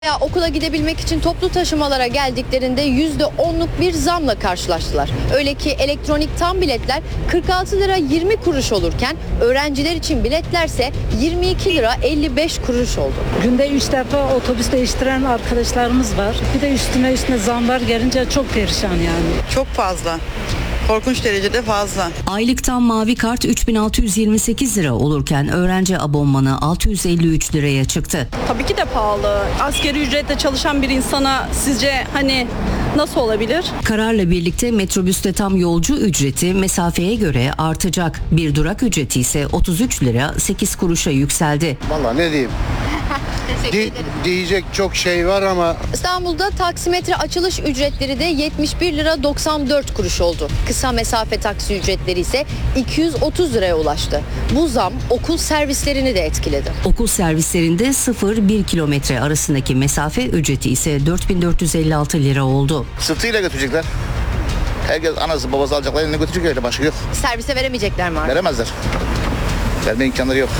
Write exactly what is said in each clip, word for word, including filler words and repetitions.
Ya okula gidebilmek için toplu taşımalara geldiklerinde yüzde onluk bir zamla karşılaştılar. Öyle ki elektronik tam biletler kırk altı lira yirmi kuruş olurken öğrenciler için biletlerse yirmi iki lira elli beş kuruş oldu. Günde üç defa otobüs değiştiren arkadaşlarımız var. Bir de üstüne üstüne zamlar gelince çok perişan yani. Çok fazla. Korkunç derecede fazla. Aylıktan mavi kart üç bin altı yüz yirmi sekiz lira olurken öğrenci abonmanı altı yüz elli üç liraya çıktı. Tabii ki de pahalı. Asgari ücretle çalışan bir insana sizce hani nasıl olabilir? Kararla birlikte metrobüste tam yolcu ücreti mesafeye göre artacak. Bir durak ücreti ise otuz üç lira sekiz kuruşa yükseldi. Vallahi ne diyeyim? Di- diyecek çok şey var ama İstanbul'da taksimetre açılış ücretleri de yetmiş bir lira doksan dört kuruş oldu. Kısa mesafe taksi ücretleri ise iki yüz otuz liraya ulaştı. Bu zam okul servislerini de etkiledi. Okul servislerinde sıfır bir kilometre arasındaki mesafe ücreti ise dört bin dört yüz elli altı lira oldu. sırtıyla götürecekler. Herkes anası babası alacaklar, eline götürecek, öyle başka yok. Servise veremeyecekler mi artık? Veremezler. Verme imkanları yok.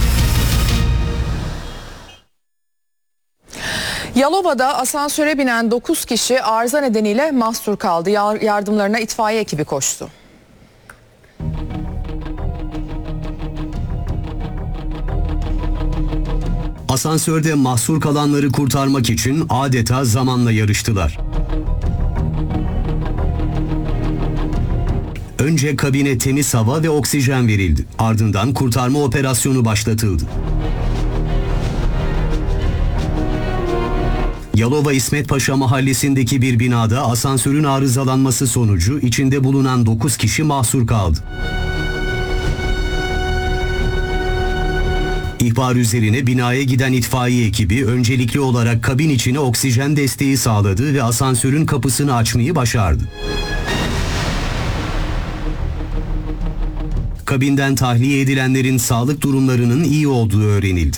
Yalova'da asansöre binen dokuz kişi arıza nedeniyle mahsur kaldı. Yardımlarına itfaiye ekibi koştu. Asansörde mahsur kalanları kurtarmak için adeta zamanla yarıştılar. Önce kabine temiz hava ve oksijen verildi. Ardından kurtarma operasyonu başlatıldı. Yalova İsmetpaşa mahallesindeki bir binada asansörün arızalanması sonucu içinde bulunan dokuz kişi mahsur kaldı. İhbar üzerine binaya giden itfaiye ekibi öncelikli olarak kabin içine oksijen desteği sağladı ve asansörün kapısını açmayı başardı. Kabinden tahliye edilenlerin sağlık durumlarının iyi olduğu öğrenildi.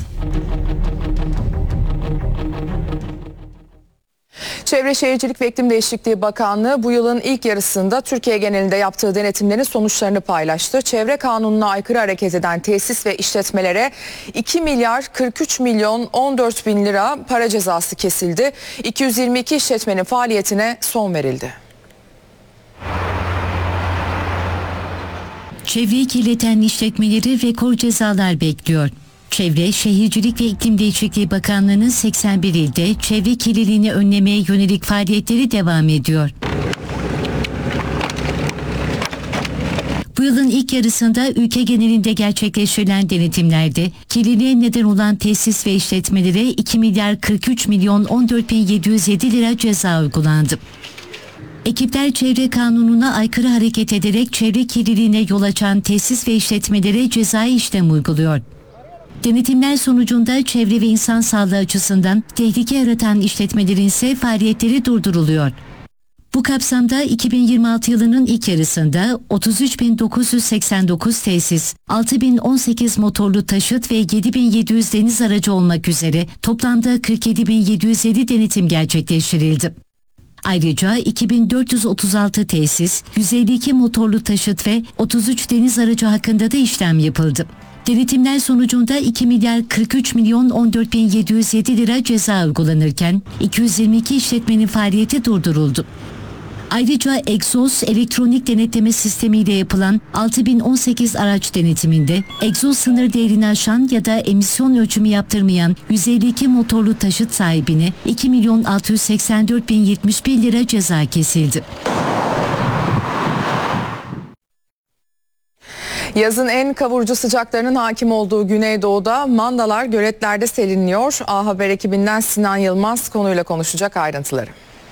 Çevre Şehircilik ve İklim Değişikliği Bakanlığı bu yılın ilk yarısında Türkiye genelinde yaptığı denetimlerin sonuçlarını paylaştı. Çevre kanununa aykırı hareket eden tesis ve işletmelere iki milyar kırk üç milyon on dört bin lira para cezası kesildi. iki yüz yirmi iki işletmenin faaliyetine son verildi. Çevreyi kirleten işletmeleri rekor cezalar bekliyor. Çevre, Şehircilik ve İklim Değişikliği Bakanlığı'nın seksen bir ilde çevre kirliliğini önlemeye yönelik faaliyetleri devam ediyor. Bu yılın ilk yarısında ülke genelinde gerçekleştirilen denetimlerde kirliliğe neden olan tesis ve işletmelere iki milyar kırk üç milyon on dört bin yedi yüz yedi lira ceza uygulandı. Ekipler çevre kanununa aykırı hareket ederek çevre kirliliğine yol açan tesis ve işletmelere cezai işlem uyguluyor. Denetimler sonucunda çevre ve insan sağlığı açısından tehlike yaratan işletmelerin ise faaliyetleri durduruluyor. Bu kapsamda iki bin yirmi altı yılının ilk yarısında otuz üç bin dokuz yüz seksen dokuz tesis, altı bin on sekiz motorlu taşıt ve yedi bin yedi yüz deniz aracı olmak üzere toplamda kırk yedi bin yedi yüz yedi denetim gerçekleştirildi. Ayrıca iki bin dört yüz otuz altı tesis, yüz elli iki motorlu taşıt ve otuz üç deniz aracı hakkında da işlem yapıldı. Denetimler sonucunda iki milyar kırk üç milyon on dört bin yedi yüz yedi lira ceza uygulanırken iki yüz yirmi iki işletmenin faaliyeti durduruldu. Ayrıca egzoz elektronik denetleme sistemiyle yapılan altı bin on sekiz araç denetiminde egzoz sınır değerini aşan ya da emisyon ölçümü yaptırmayan yüz elli iki motorlu taşıt sahibine iki milyon altı yüz seksen dört bin yetmiş bir lira ceza kesildi. Yazın en kavurucu sıcaklarının hakim olduğu Güneydoğu'da mandalar göletlerde serinliyor. A Haber ekibinden Sinan Yılmaz konuyla konuşacak, ayrıntıları.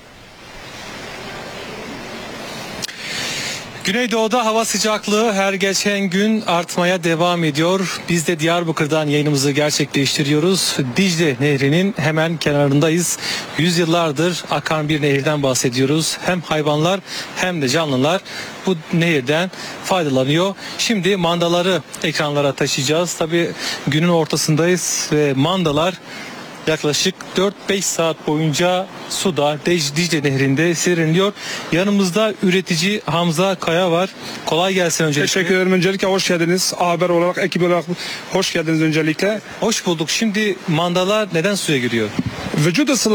Güneydoğu'da hava sıcaklığı her geçen gün artmaya devam ediyor. Biz de Diyarbakır'dan yayınımızı gerçekleştiriyoruz. Dicle Nehri'nin hemen kenarındayız. Yüzyıllardır akan bir nehirden bahsediyoruz. Hem hayvanlar hem de canlılar bu nehirden faydalanıyor. Şimdi mandaları ekranlara taşıyacağız. Tabii günün ortasındayız ve mandalar yaklaşık dört beş saat boyunca suda Dicle Nehri'nde serinliyor. Yanımızda üretici Hamza Kaya var. Kolay gelsin öncelikle. Teşekkür ederim. Öncelikle hoş geldiniz. Haber olarak, ekip olarak hoş geldiniz öncelikle. Hoş bulduk. Şimdi mandalar neden suya giriyor? Vücut ısı